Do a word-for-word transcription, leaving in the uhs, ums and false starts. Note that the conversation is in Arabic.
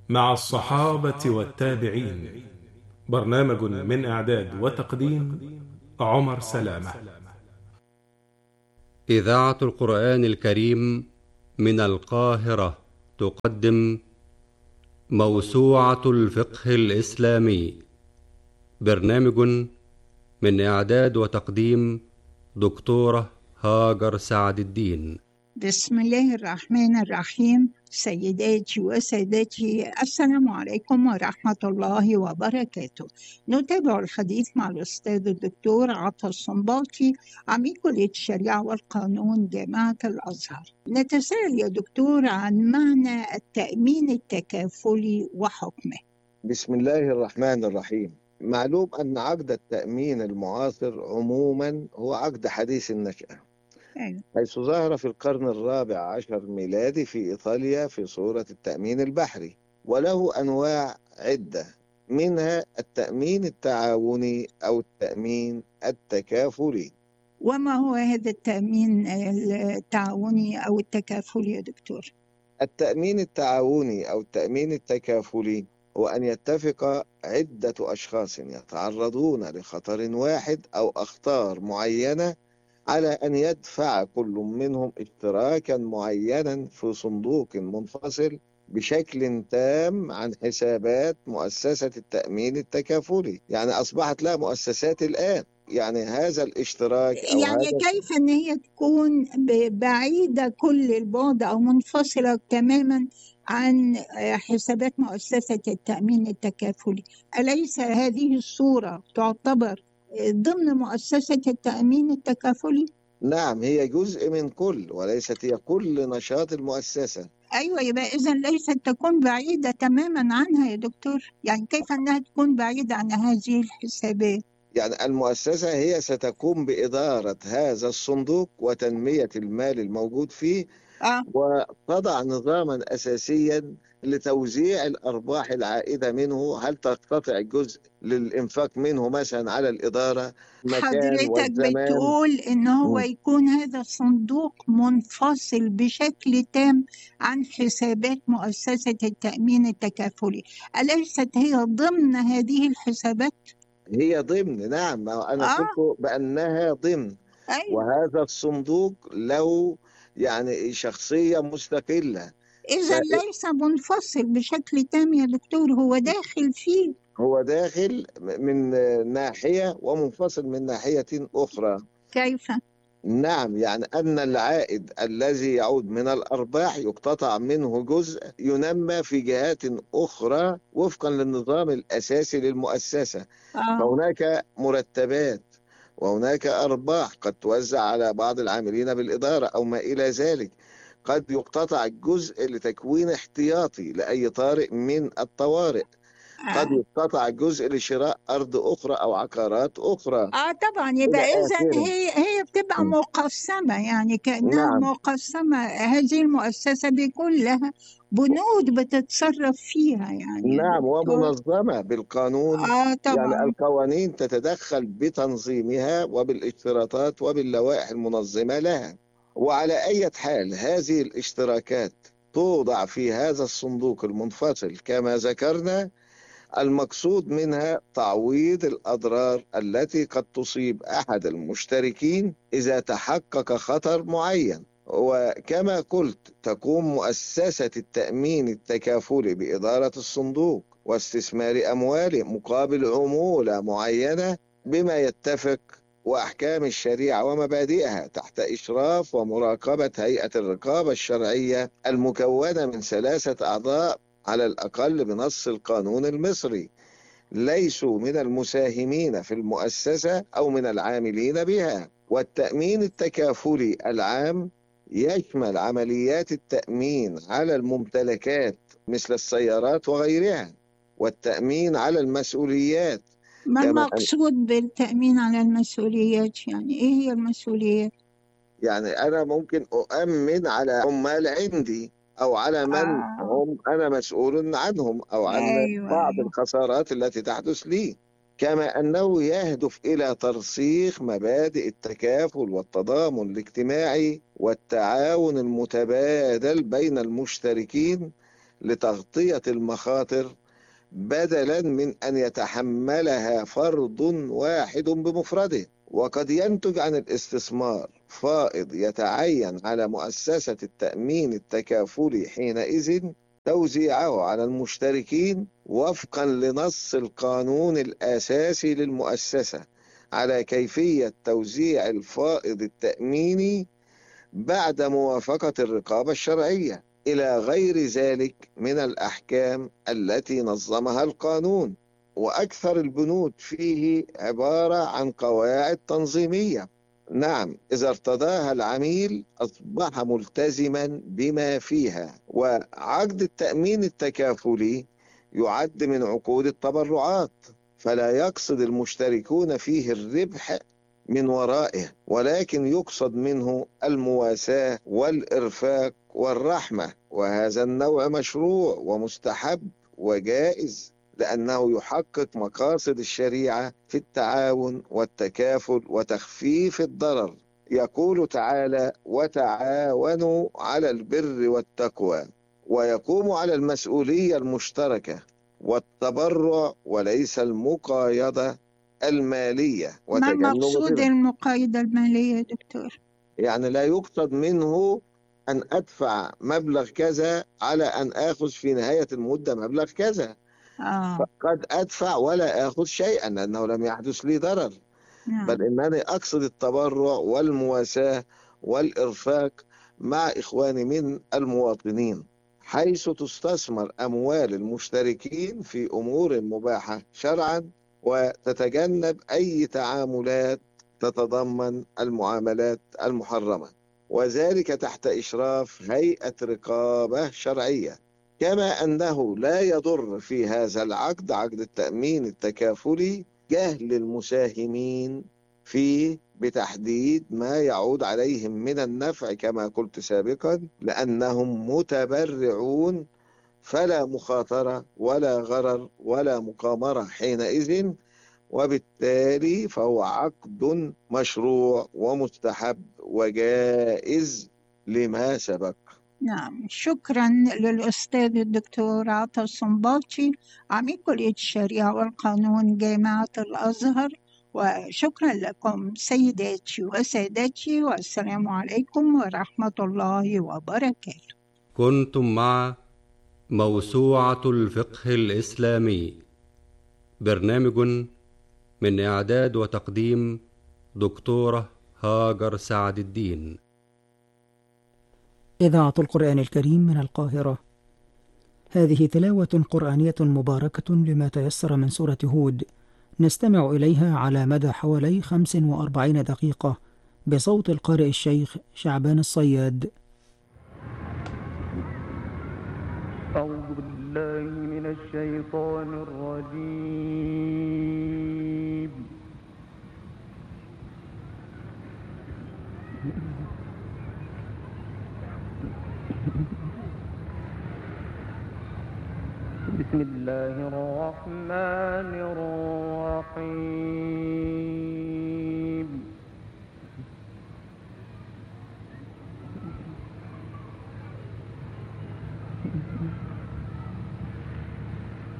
مع الصحابة والتابعين. برنامج من إعداد وتقديم عمر سلامة. إذاعة القرآن الكريم من القاهرة تقدم موسوعة الفقه الإسلامي. برنامج من إعداد وتقديم دكتورة هاجر سعد الدين. بسم الله الرحمن الرحيم. سيداتي وسادتي، السلام عليكم ورحمة الله وبركاته. نتابع الحديث مع الأستاذ الدكتور عطا الصنباطي، عميد كلية الشريعة والقانون جامعة الأزهر. نتساءل يا دكتور عن معنى التأمين التكافلي وحكمه. بسم الله الرحمن الرحيم. معلوم أن عقد التأمين المعاصر عموما هو عقد حديث النشأة، أيوة. حيث ظهر في القرن الرابع عشر ميلادي في إيطاليا في صورة التأمين البحري، وله أنواع عدة، منها التأمين التعاوني أو التأمين التكافلي. وما هو هذا التأمين التعاوني أو التكافلي يا دكتور؟ التأمين التعاوني أو التأمين التكافلي هو أن يتفق عدة أشخاص يتعرضون لخطر واحد أو أخطار معينة على أن يدفع كل منهم اشتراكا معينا في صندوق منفصل بشكل تام عن حسابات مؤسسة التأمين التكافلي. يعني أصبحت لها مؤسسات الآن. يعني هذا الاشتراك أو يعني هذا كيف أن هي تكون ب- بعيدة كل البعد أو منفصلة تماما عن حسابات مؤسسة التأمين التكافلي؟ أليس هذه الصورة تعتبر ضمن مؤسسة التأمين التكافلي؟ نعم، هي جزء من كل وليست هي كل نشاط المؤسسة. أيوة، يبقى إذا ليست تكون بعيدة تماما عنها يا دكتور. يعني كيف أنها تكون بعيدة عن هذه الحسابات؟ يعني المؤسسة هي ستقوم بإدارة هذا الصندوق وتنمية المال الموجود فيه، آه. وتضع نظاما أساسيا لتوزيع الأرباح العائدة منه. هل تقتطع جزء للإنفاق منه مثلا على الإدارة، المكان حضرتك والزمان؟ بتقول إن هو م. يكون هذا الصندوق منفصل بشكل تام عن حسابات مؤسسة التأمين التكافلي، أليست هي ضمن هذه الحسابات؟ هي ضمن، نعم، ما أنا آه. قلت بأنها ضمن. أيوة. وهذا الصندوق له يعني شخصية مستقلة. إذا ليس منفصل بشكل تام يا دكتور، هو داخل فيه. هو داخل من ناحية ومنفصل من ناحية أخرى. كيف؟ نعم، يعني أن العائد الذي يعود من الأرباح يقتطع منه جزء ينمى في جهات أخرى وفقا للنظام الأساسي للمؤسسة. آه. فهناك مرتبات وهناك أرباح قد توزع على بعض العاملين بالإدارة أو ما إلى ذلك. قد يقتطع جزء لتكوين احتياطي لأي طارئ من الطوارئ. قد آه. يقتطع جزء لشراء أرض أخرى أو عقارات أخرى اه طبعا، يبقى إلى اذا آخره. هي هي بتبقى م. مقسمه، يعني كانها نعم، مقسمه. هذه المؤسسه بيكون لها بنود بتتصرف فيها يعني يا نعم، دكتور. ومنظمة بالقانون. اه يعني طبعا. القوانين تتدخل بتنظيمها وبالاشتراطات وباللوائح المنظمة لها. وعلى أي حال هذه الاشتراكات توضع في هذا الصندوق المنفصل كما ذكرنا. المقصود منها تعويض الأضرار التي قد تصيب أحد المشتركين إذا تحقق خطر معين. وكما قلت، تقوم مؤسسة التأمين التكافلي بإدارة الصندوق واستثمار أمواله مقابل عمولة معينة بما يتفق وأحكام الشريعة ومبادئها تحت إشراف ومراقبة هيئة الرقابة الشرعية المكونة من ثلاثة أعضاء على الأقل بنص القانون المصري، ليسوا من المساهمين في المؤسسة أو من العاملين بها. والتأمين التكافلي العام يشمل عمليات التأمين على الممتلكات مثل السيارات وغيرها، والتأمين على المسؤوليات. ما كما المقصود بالتأمين على المسؤوليات؟ يعني ايه هي المسؤوليات؟ يعني أنا ممكن أؤمن على عمال عندي أو على من آه. هم أنا مسؤول عنهم أو عن ايوه بعض ايوه. الخسارات التي تحدث لي. كما أنه يهدف إلى ترسيخ مبادئ التكافل والتضامن الاجتماعي والتعاون المتبادل بين المشتركين لتغطية المخاطر بدلا من أن يتحملها فرد واحد بمفرده. وقد ينتج عن الاستثمار فائض يتعين على مؤسسة التأمين التكافلي حينئذ توزيعه على المشتركين وفقا لنص القانون الأساسي للمؤسسة على كيفية توزيع الفائض التأميني بعد موافقة الرقابة الشرعية، إلى غير ذلك من الأحكام التي نظمها القانون. وأكثر البنود فيه عبارة عن قواعد تنظيمية، نعم إذا ارتضاها العميل أصبح ملتزما بما فيها. وعقد التأمين التكافلي يعد من عقود التبرعات، فلا يقصد المشتركون فيه الربح من ورائه، ولكن يقصد منه المواساة والإرفاق والرحمة. وهذا النوع مشروع ومستحب وجائز، لأنه يحقق مقاصد الشريعة في التعاون والتكافل وتخفيف الضرر. يقول تعالى: وتعاونوا على البر والتقوى، ويقوم على المسؤولية المشتركة والتبرع وليس المقايضة المالية ما المقصود المقايضة المالية دكتور؟ يعني لا يقصد منه أن أدفع مبلغ كذا على أن آخذ في نهاية المدة مبلغ كذا. آه. فقد أدفع ولا آخذ شيئا لأنه لم يحدث لي ضرر. نعم. بل إنني أقصد التبرع والمواساة والإرفاق مع إخواني من المواطنين، حيث تستثمر أموال المشتركين في أمور مباحة شرعا، وتتجنب أي تعاملات تتضمن المعاملات المحرمة، وذلك تحت إشراف هيئة رقابة شرعية. كما أنه لا يضر في هذا العقد، عقد التأمين التكافلي، جهل المساهمين فيه بتحديد ما يعود عليهم من النفع كما قلت سابقا، لأنهم متبرعون، فلا مخاطرة ولا غرر ولا مقامرة حينئذ، وبالتالي فهو عقد مشروع ومستحب وجائز لما سبق. نعم، شكرا للأستاذ الدكتور عطا الصنباطي عميد كلية الشريعة والقانون جامعة الأزهر، وشكرا لكم سيداتي وسادتي، والسلام عليكم ورحمة الله وبركاته. كنتم مع موسوعة الفقه الإسلامي، برنامج من إعداد وتقديم دكتورة هاجر سعد الدين. إذاعة القرآن الكريم من القاهرة. هذه تلاوة قرآنية مباركة لما تيسر من سورة هود، نستمع إليها على مدى حوالي خمس وأربعين دقيقة بصوت القارئ الشيخ شعبان الصياد. أعوذ بالله من الشيطان الرجيم. بسم الله الرحمن الرحيم.